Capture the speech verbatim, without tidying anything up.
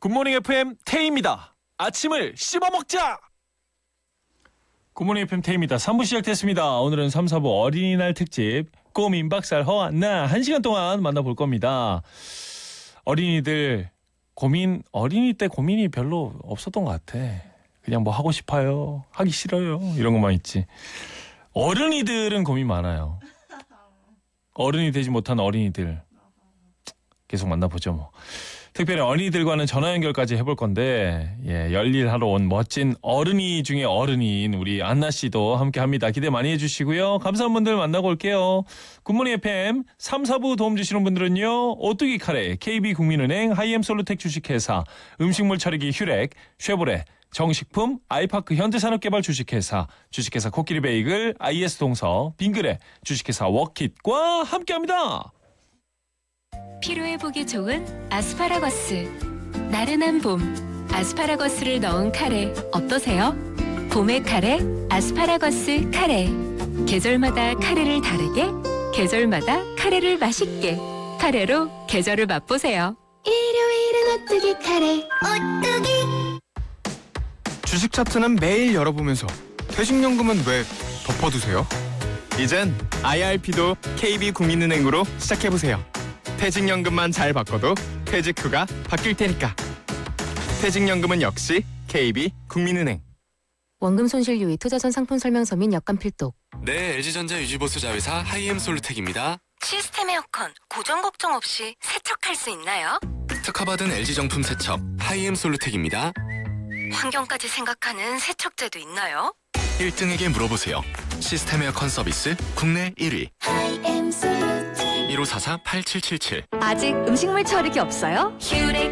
굿모닝 에프엠 태희입니다. 아침을 씹어먹자. 굿모닝 에프엠 태희입니다. 삼 부 시작됐습니다. 오늘은 삼, 사 부 어린이날 특집 꼬민 박살 허안나 한 시간 동안 만나볼 겁니다. 어린이들 고민, 어린이 때 고민이 별로 없었던 것 같아. 그냥 뭐 하고 싶어요, 하기 싫어요, 이런 것만 있지. 어른이들은 고민 많아요. 어른이 되지 못한 어린이들 계속 만나보죠 뭐. 특별히 어린이들과는 전화 연결까지 해볼 건데, 예, 열일하러 온 멋진 어른이 중에 어른인 우리 안나 씨도 함께합니다. 기대 많이 해주시고요. 감사한 분들 만나고 올게요. 굿모닝 에프엠 삼, 사 부 도움 주시는 분들은요. 오뚜기 카레, 케이비국민은행, 하이엠솔루텍 주식회사, 음식물 처리기 휴렉, 쉐보레, 정식품, 아이파크 현대산업개발 주식회사, 주식회사 코끼리 베이글, 아이에스 동서, 빙그레, 주식회사 워킷과 함께합니다. 피로회복에 좋은 아스파라거스. 나른한 봄, 아스파라거스를 넣은 카레 어떠세요? 봄의 카레, 아스파라거스 카레. 계절마다 카레를 다르게, 계절마다 카레를 맛있게. 카레로 계절을 맛보세요. 일요일은 오뚜기 카레. 오뚜기. 주식 차트는 매일 열어보면서 퇴직연금은 왜 덮어두세요? 이젠 아이알피도 케이비국민은행으로 시작해보세요. 퇴직연금만 잘 바꿔도 퇴직 후가 바뀔 테니까. 퇴직연금은 역시 케이비국민은행. 원금 손실 유의 투자선 상품 설명서 및 약관 필독. 네, 엘지전자 유지보수 자회사 하이엠솔루텍입니다. 시스템 에어컨 고장 걱정 없이 세척할 수 있나요? 특허받은 엘지정품 세척 하이엠솔루텍입니다. 환경까지 생각하는 세척제도 있나요? 일 등에게 물어보세요. 시스템 에어컨 서비스 국내 일 위. 일오사사 팔칠칠칠. 아직 음식물 처리기 없어요? 휴렉